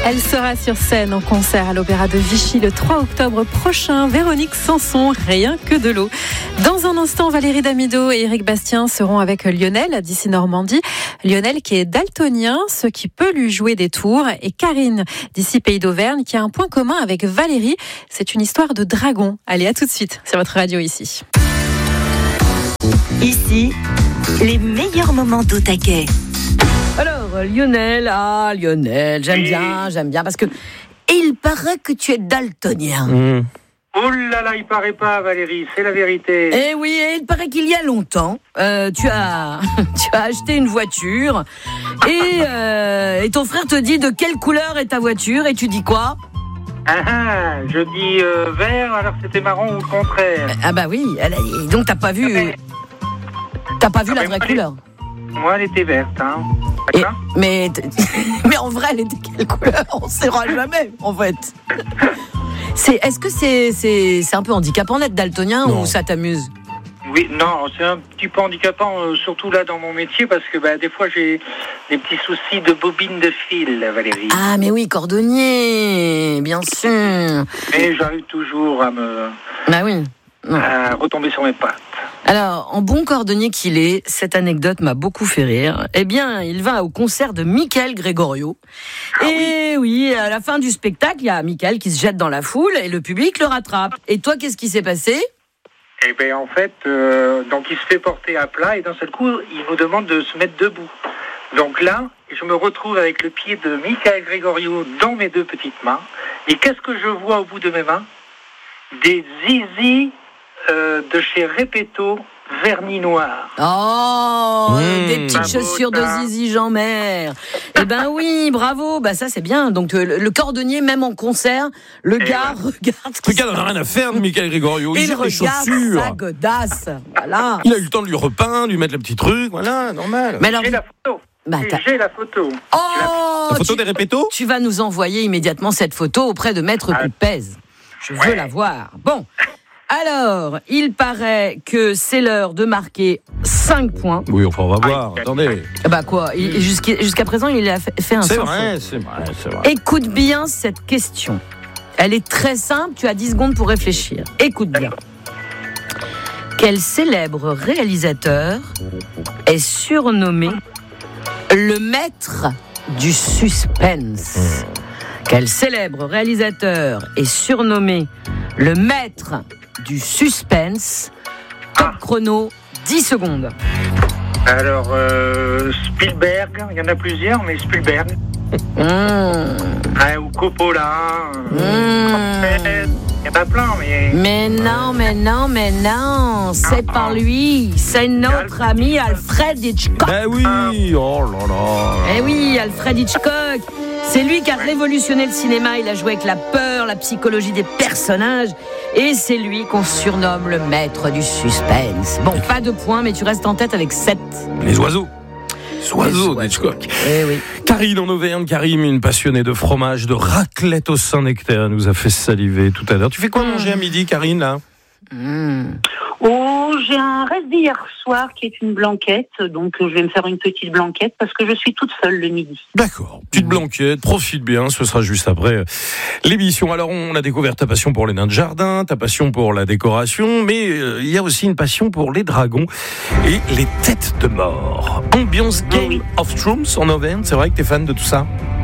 Elle sera sur scène en concert à l'Opéra de Vichy le 3 octobre prochain. Véronique Sanson, rien que de l'eau. Dans un instant, Valérie Damido et Éric Bastien seront avec Lionel d'ici Normandie. Lionel qui est daltonien, ce qui peut lui jouer des tours. Et Karine d'ici Pays d'Auvergne qui a un point commun avec Valérie. C'est une histoire de dragon. Allez, à tout de suite sur votre radio ici. Ici, les meilleurs moments d'Au Taquet. Alors, Lionel, j'aime bien, parce que il paraît que tu es daltonien. Oh là là, il paraît pas, Valérie, c'est la vérité. Eh oui, et il paraît qu'il y a longtemps, tu as acheté une voiture et ton frère te dit de quelle couleur est ta voiture et tu dis quoi ? Je dis vert, alors c'était marron ou le contraire. Ah bah oui, donc t'as pas vu la vraie couleur. Moi, elle était verte, hein. Mais en vrai, elle était quelle couleur ? On ne saura jamais, en fait. Est-ce que c'est un peu handicapant d'être daltonien ou ça t'amuse ? Oui, non, c'est un petit peu handicapant, surtout là dans mon métier, parce que des fois j'ai des petits soucis de bobine de fil, Valérie. Ah, mais oui, cordonnier, bien sûr. Mais j'arrive toujours à retomber sur mes pattes. Alors, en bon cordonnier qu'il est, cette anecdote m'a beaucoup fait rire. Eh bien, il va au concert de Michael Gregorio. Oui, à la fin du spectacle, il y a Michael qui se jette dans la foule et le public le rattrape. Et toi, qu'est-ce qui s'est passé ? Eh bien, en fait, donc il se fait porter à plat et d'un seul coup, il nous demande de se mettre debout. Donc là, je me retrouve avec le pied de Michael Gregorio dans mes deux petites mains. Et qu'est-ce que je vois au bout de mes mains ? Des zizis de chez Repetto, vernis noir. Des petites chaussures de Zizi Jean-Mère. Eh ben oui, bravo. Bah ça c'est bien. Donc le cordonnier, même en concert, le gars regarde. Le gars n'en a rien à faire de Michael Gregorio. Il gère les chaussures. Sa godasse. Voilà. Il a eu le temps de lui repeindre, lui mettre le petit truc. Voilà, normal. Mais alors, j'ai la photo. J'ai la photo. La photo des Repetto ? Tu vas nous envoyer immédiatement cette photo auprès de Maître Coupez. Je veux la voir. Bon. Alors, il paraît que c'est l'heure de marquer 5 points. Oui, enfin, on va voir. Attendez. Bah quoi, jusqu'à présent, il a fait un sans faute. C'est vrai. Écoute bien cette question. Elle est très simple, tu as 10 secondes pour réfléchir. Écoute bien. Quel célèbre réalisateur est surnommé le maître du suspense ? Quel célèbre réalisateur est surnommé le maître du suspense ? Top chrono, 10 secondes. Alors, Spielberg, il y en a plusieurs, mais Spielberg. Ou Coppola. Il y en a plein, mais... Mais non, c'est pas lui, c'est notre ami Alfred Hitchcock. Ben oui, oh là là. Eh oui, Alfred Hitchcock. C'est lui qui a révolutionné le cinéma. Il a joué avec la peur, la psychologie des personnages. Et c'est lui qu'on surnomme le maître du suspense. Bon, pas de points, mais tu restes en tête avec 7. Les oiseaux d'Hitchcock. Eh oui. Karine en Auvergne, Karim, une passionnée de fromage, de raclette au Saint-Nectaire, nous a fait saliver tout à l'heure. Tu fais quoi manger à midi, Karine, là ? J'ai un reste d'hier soir qui est une blanquette, donc je vais me faire une petite blanquette parce que je suis toute seule le midi. D'accord, petite blanquette, profite bien, ce sera juste après l'émission. Alors on a découvert ta passion pour les nains de jardin, ta passion pour la décoration, mais il y a aussi une passion pour les dragons et les têtes de mort. Ambiance Game of Thrones en Auvergne, c'est vrai que t'es fan de tout ça ?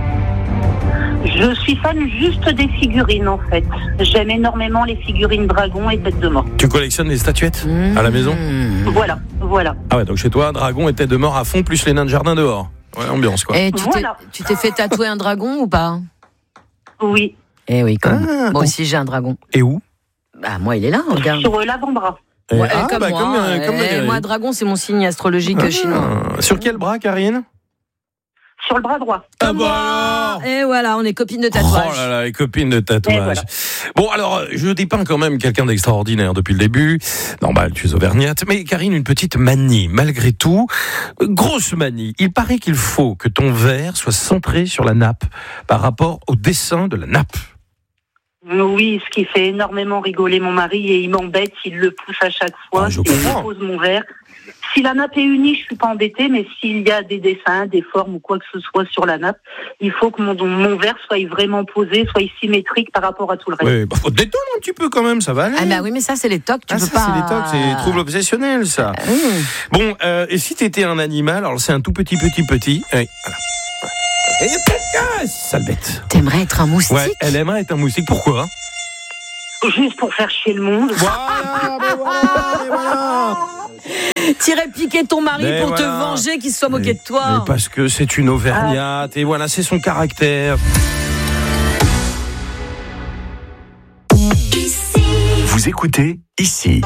Je suis fan juste des figurines en fait. J'aime énormément les figurines dragons et têtes de mort. Tu collectionnes les statuettes à la maison ? Voilà. Ah ouais, donc chez toi, dragon et tête de mort à fond, plus les nains de jardin dehors. Ouais, ambiance quoi. Et tu t'es fait tatouer un dragon ou pas ? Oui. Eh oui, quand même. Moi aussi j'ai un dragon. Et où ? Bah moi il est là, regarde. Sur l'avant-bras. Comme moi, dragon c'est mon signe astrologique chinois. Sur quel bras, Karine ? Sur le bras droit. Ah bah alors. Et voilà, on est copines de tatouage. Oh là là, les copines de tatouage. Voilà. Bon, alors, je dépeins quand même quelqu'un d'extraordinaire depuis le début. Normal, tu es auvergnate. Mais Karine, une petite manie, malgré tout. Grosse manie. Il paraît qu'il faut que ton verre soit centré sur la nappe par rapport au dessin de la nappe. Oui, ce qui fait énormément rigoler mon mari et il m'embête, il le pousse à chaque fois. Je je pose mon verre. Si la nappe est unie, je suis pas embêtée, mais s'il y a des dessins, des formes ou quoi que ce soit sur la nappe, il faut que mon verre soit vraiment posé, soit symétrique par rapport à tout le reste. Oui, faut te détendre un petit peu quand même, ça va aller. Ah bah oui, mais ça c'est les tocs, tu peux pas. C'est les tocs, c'est les troubles obsessionnels, ça. Bon, et si t'étais un animal, alors c'est un tout petit. Oui, voilà. Sale bête. T'aimerais être un moustique? Ouais, elle aimerait être un moustique. Pourquoi? Juste pour faire chier le monde. Voilà. T'irais piquer ton mari pour te venger qu'il se soit moqué de toi. Mais parce que c'est une auvergnate et voilà, c'est son caractère. Vous écoutez ici.